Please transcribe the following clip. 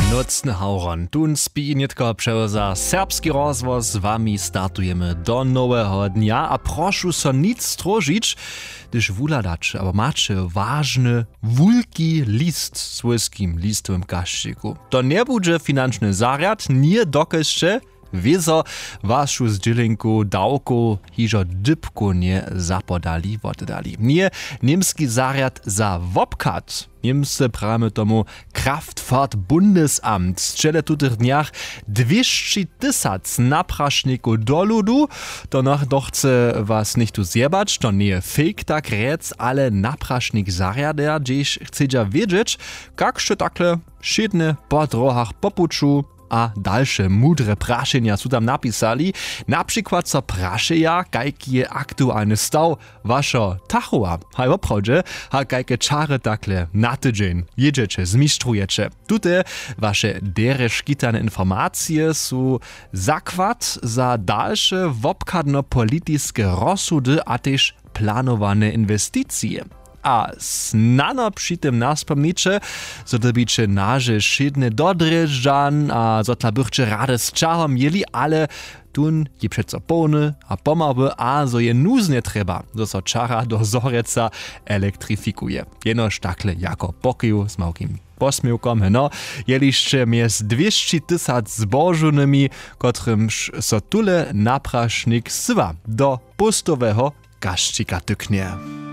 Nocny hauron, tun spinitko przełoza serbski rozwoz, z wami startujemy do nowego dnia, a proszę so nic strożyć, gdyż wuladacze, aber macie ważny, wulki list z łyskim listowym kaściku. To nie będzie financzny zariad, nie dokeście, wieso waszu zdzielinku dałku hiżo dybku nie zapodali, oddali. Nie niemski zariad za wopkat. Niemcy pramy tomu Kraftfahrt-Bundesamt. Strzele tutych dniach 200 000 naprašników do ludu. To noch dochce was nicht tu zjebać, to nie fake tak rec, ale naprašnik zariada, gdzieś chcecie wiedzieć, jak się takle szydne po drohach popuczu a dalsze mudre praszenia su tam napisali. Na przykład so praszeja, jaki je aktualny staw wasza tachowa. Haj oprawdzie, a jakie czary takle na tydzień jedziecie, zmistrujecie. Tute wasze dere szkitane informacje su zakład za dalsze wopkadno-politiskie rozsudy, a też planowane inwestycje. A snano przy tym nas pomnicze, so to bycie nasze szydne dodreżan, a so tla bychcie rade z czahom mieli, ale tun je przeco pełny a pomały, a so je nuznie trzeba, so so czara do Zoreca elektryfikuje. Jenoż takle jako pokiju z małkim posmiłkom, no, jeliście mies 200 000 zbożonymi, kotrymż so tule naprašnik sywa do pustowego kaščika tyknie.